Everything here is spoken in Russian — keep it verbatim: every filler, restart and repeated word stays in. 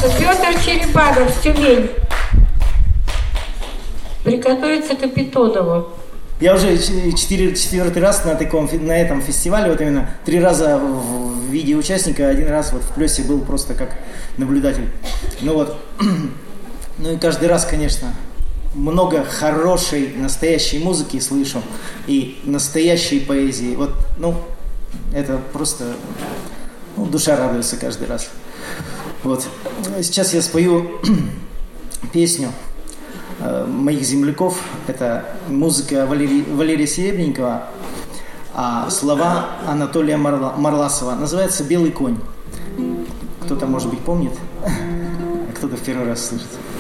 пожалуйста, Петр Черепанов, Тюмень. Приготовиться к Капитонову. Я уже четыре, четвертый раз на, таком, на этом фестивале, вот именно три раза в, в виде участника, один раз вот в плюсе был просто как наблюдатель. Ну вот, ну и каждый раз, конечно, много хорошей, настоящей музыки слышу и настоящей поэзии. Вот, ну, это просто, ну, душа радуется каждый раз. Вот, сейчас я спою песню моих земляков. Это музыка Валерия, Валерия Серебренникова, а слова Анатолия Марла, Марласова. Называется «Белый конь». Кто-то, может быть, помнит, а кто-то в первый раз слышит.